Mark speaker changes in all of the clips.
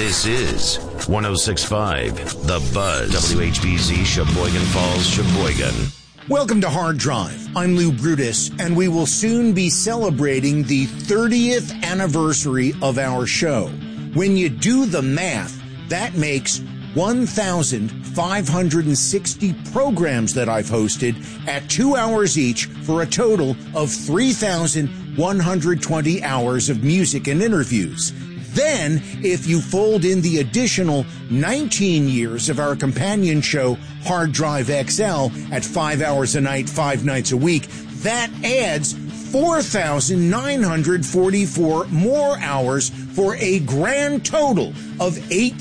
Speaker 1: This is 106.5 The Buzz. WHBZ, Sheboygan Falls, Sheboygan.
Speaker 2: Welcome to Hard Drive. I'm Lou Brutus, and we will soon be celebrating the 30th anniversary of our show. When you do the math, that makes 1,560 programs that I've hosted at 2 hours each for a total of 3,120 hours of music and interviews. Then, if you fold in the additional 19 years of our companion show, Hard Drive XL, at 5 hours a night, 5 nights a week, that adds 4,944 more hours for a grand total of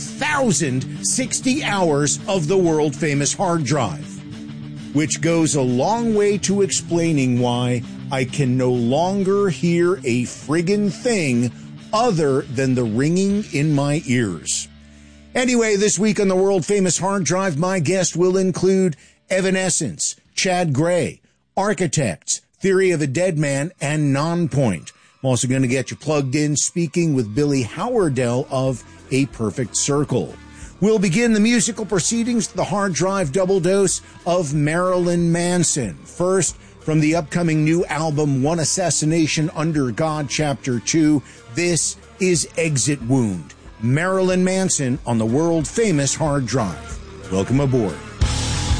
Speaker 2: 8,060 hours of the world-famous Hard Drive, which goes a long way to explaining why I can no longer hear a friggin' thing other than the ringing in my ears. Anyway, this week on the world-famous Hard Drive, my guest will include Evanescence, Chad Gray, Architects, Theory of a Dead Man, and Nonpoint. I'm also going to get you plugged in speaking with Billy Howerdel of A Perfect Circle. We'll begin the musical proceedings with the Hard Drive double dose of Marilyn Manson. First, from the upcoming new album, One Assassination Under God, Chapter 2, this is Exit Wound. Marilyn Manson on the world-famous Hard Drive. Welcome aboard.